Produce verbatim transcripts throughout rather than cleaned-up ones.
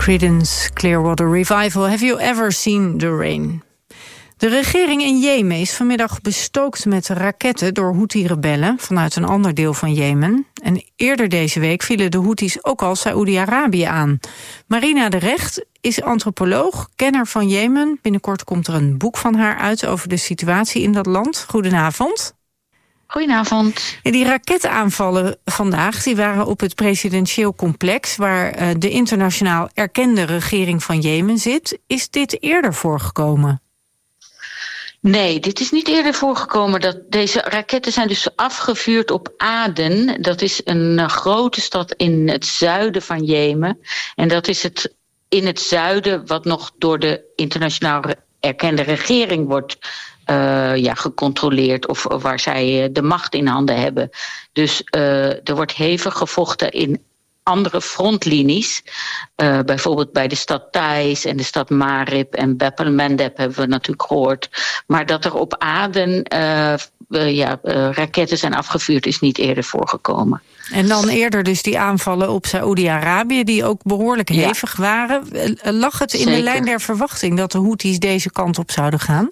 Creedence Clearwater Revival. Have you ever seen the rain? De regering in Jemen is vanmiddag bestookt met raketten door Houthi-rebellen vanuit een ander deel van Jemen. En eerder deze week vielen de Houthis ook al Saoedi-Arabië aan. Marina de Recht is antropoloog, kenner van Jemen. Binnenkort komt er een boek van haar uit over de situatie in dat land. Goedenavond. Goedenavond. Die raketaanvallen vandaag die waren op het presidentieel complex waar uh, de internationaal erkende regering van Jemen zit. Is dit eerder voorgekomen? Nee, dit is niet eerder voorgekomen. Dat deze raketten zijn dus afgevuurd op Aden. Dat is een uh, grote stad in het zuiden van Jemen. En dat is het in het zuiden wat nog door de internationaal erkende regering wordt Uh, ja, gecontroleerd of, of waar zij uh, de macht in handen hebben. Dus uh, er wordt hevig gevochten in andere frontlinies. Uh, bijvoorbeeld bij de stad Taiz en de stad Marib en Bab el-Mandeb hebben we natuurlijk gehoord. Maar dat er op Aden uh, uh, ja, uh, raketten zijn afgevuurd is niet eerder voorgekomen. En dan eerder dus die aanvallen op Saoedi-Arabië die ook behoorlijk hevig ja. waren. Lag het in Zeker. de lijn der verwachting dat de Houthis deze kant op zouden gaan?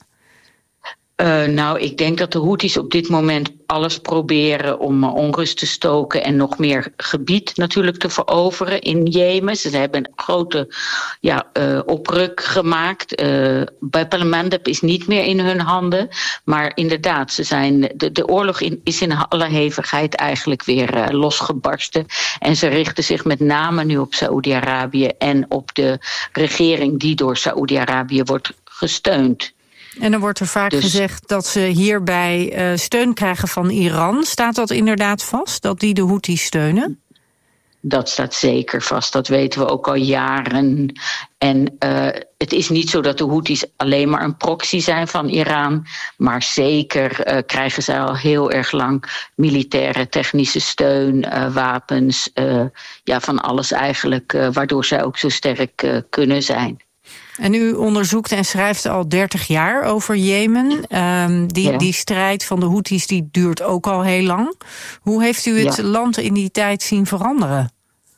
Uh, nou, ik denk dat de Houthis op dit moment alles proberen om uh, onrust te stoken en nog meer gebied natuurlijk te veroveren in Jemen. Ze hebben een grote ja, uh, opruk gemaakt. Uh, Bab el-Mandeb is niet meer in hun handen. Maar inderdaad, ze zijn, de, de oorlog in, is in alle hevigheid eigenlijk weer uh, losgebarsten. En ze richten zich met name nu op Saoedi-Arabië en op de regering die door Saoedi-Arabië wordt gesteund. En dan wordt er vaak dus gezegd dat ze hierbij uh, steun krijgen van Iran. Staat dat inderdaad vast, dat die de Houthis steunen? Dat staat zeker vast, dat weten we ook al jaren. En uh, het is niet zo dat de Houthis alleen maar een proxy zijn van Iran. Maar zeker uh, krijgen zij al heel erg lang militaire, technische steun, uh, wapens. Uh, ja, van alles eigenlijk, uh, waardoor zij ook zo sterk uh, kunnen zijn. En u onderzoekt en schrijft al dertig jaar over Jemen. Um, die, ja. die strijd van de Houthis die duurt ook al heel lang. Hoe heeft u het ja. land in die tijd zien veranderen?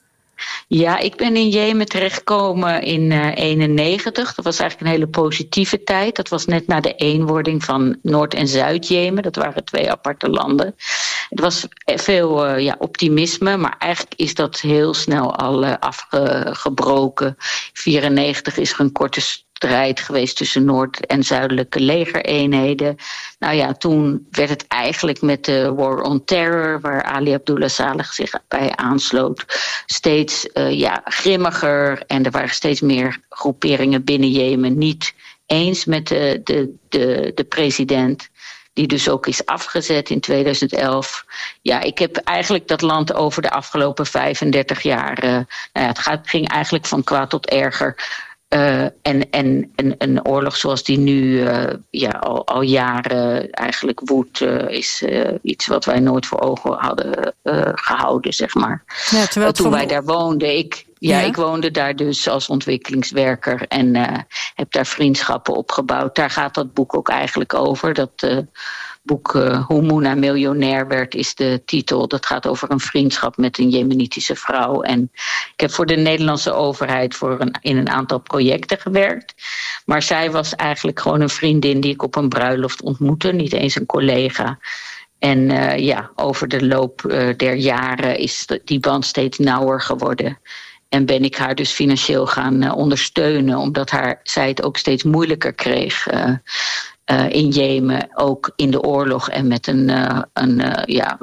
Ja, ik ben in Jemen terechtgekomen in uh, eenennegentig. Dat was eigenlijk een hele positieve tijd. Dat was net na de eenwording van Noord- en Zuid-Jemen. Dat waren twee aparte landen. Het was veel uh, ja, optimisme, maar eigenlijk is dat heel snel al uh, afgebroken. In vierennegentig is er een korte strijd geweest tussen Noord- en Zuidelijke legereenheden. Nou ja, toen werd het eigenlijk met de War on Terror, waar Ali Abdullah Saleh zich bij aansloot, steeds uh, ja, grimmiger. En er waren steeds meer groeperingen binnen Jemen niet eens met de, de, de, de president, die dus ook is afgezet in tweeduizend elf. Ja, ik heb eigenlijk dat land over de afgelopen vijfendertig jaar, Uh, nou ja, het gaat, ging eigenlijk van kwaad tot erger. Uh, en en een, een oorlog zoals die nu uh, ja, al, al jaren eigenlijk woedt, uh, is uh, iets wat wij nooit voor ogen hadden uh, gehouden, zeg maar. Ja, terwijl uh, toen van... wij daar woonden, ik, ja, ja, ik woonde daar dus als ontwikkelingswerker en uh, heb daar vriendschappen opgebouwd. Daar gaat dat boek ook eigenlijk over. Dat uh, boek uh, Hoe Mouna miljonair werd is de titel. Dat gaat over een vriendschap met een Jemenitische vrouw. En ik heb voor de Nederlandse overheid voor een, in een aantal projecten gewerkt. Maar zij was eigenlijk gewoon een vriendin die ik op een bruiloft ontmoette. Niet eens een collega. En uh, ja, over de loop uh, der jaren is die band steeds nauwer geworden. En ben ik haar dus financieel gaan uh, ondersteunen, omdat haar, zij het ook steeds moeilijker kreeg uh, uh, in Jemen, ook in de oorlog en met een, uh, een uh, ja,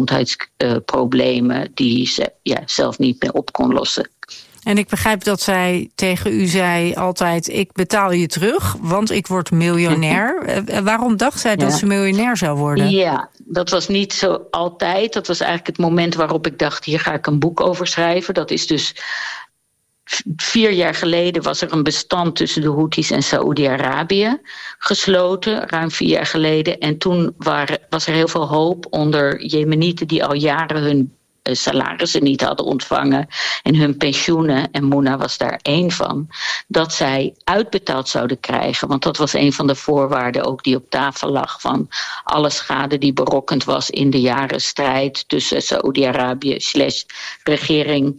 gezondheidsproblemen uh, die ze ja, zelf niet meer op kon lossen. En ik begrijp dat zij tegen u zei altijd, ik betaal je terug, want ik word miljonair. Uh, waarom dacht zij dat ja. ze miljonair zou worden? Ja, dat was niet zo altijd. Dat was eigenlijk het moment waarop ik dacht, hier ga ik een boek over schrijven. Dat is dus vier jaar geleden was er een bestand tussen de Houthis en Saoedi-Arabië gesloten, ruim vier jaar geleden. En toen waren, was er heel veel hoop onder Jemenieten die al jaren hun salarissen niet hadden ontvangen en hun pensioenen, en Mouna was daar één van, dat zij uitbetaald zouden krijgen. Want dat was een van de voorwaarden ook die op tafel lag van alle schade die berokkend was in de jaren strijd tussen Saoedi-Arabië slash regering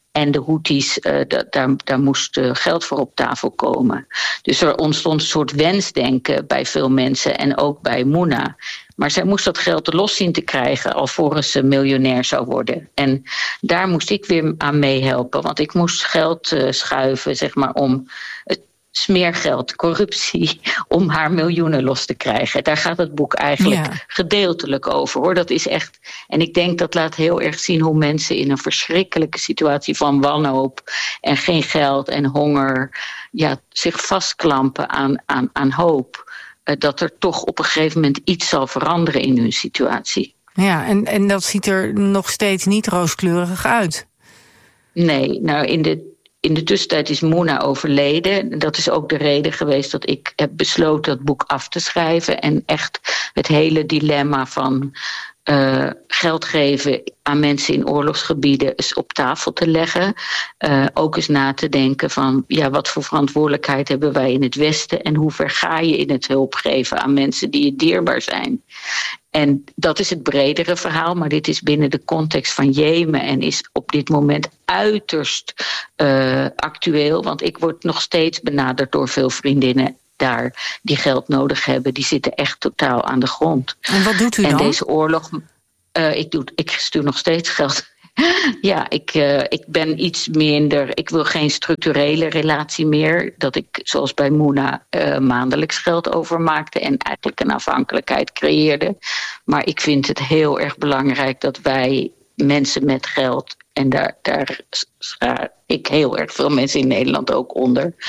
En de Houthis, uh, da- daar, daar moest uh, geld voor op tafel komen. Dus er ontstond een soort wensdenken bij veel mensen en ook bij Mouna. Maar zij moest dat geld los zien te krijgen alvorens ze miljonair zou worden. En daar moest ik weer aan meehelpen. Want ik moest geld uh, schuiven, zeg maar, om het smeergeld, corruptie, om haar miljoenen los te krijgen. Daar gaat het boek eigenlijk ja. gedeeltelijk over, hoor. Dat is echt. En ik denk dat laat heel erg zien hoe mensen in een verschrikkelijke situatie van wanhoop en geen geld en honger, ja, zich vastklampen aan, aan, aan hoop. Dat er toch op een gegeven moment iets zal veranderen in hun situatie. Ja, en, en dat ziet er nog steeds niet rooskleurig uit. Nee, nou in de, in de tussentijd is Mouna overleden. Dat is ook de reden geweest dat ik heb besloten dat boek af te schrijven. En echt het hele dilemma van uh, geld geven aan mensen in oorlogsgebieden eens op tafel te leggen. Uh, ook eens na te denken van, ja, wat voor verantwoordelijkheid hebben wij in het Westen en hoe ver ga je in het hulp geven aan mensen die je dierbaar zijn. En dat is het bredere verhaal, maar dit is binnen de context van Jemen en is op dit moment uiterst uh, actueel. Want ik word nog steeds benaderd door veel vriendinnen daar die geld nodig hebben. Die zitten echt totaal aan de grond. En wat doet u dan? En deze oorlog, uh, ik, doe, ik stuur nog steeds geld. Ja, ik, uh, ik ben iets minder. Ik wil geen structurele relatie meer. Dat ik, zoals bij Mouna, uh, maandelijks geld overmaakte en eigenlijk een afhankelijkheid creëerde. Maar ik vind het heel erg belangrijk dat wij mensen met geld, en daar, daar schaar ik heel erg veel mensen in Nederland ook onder,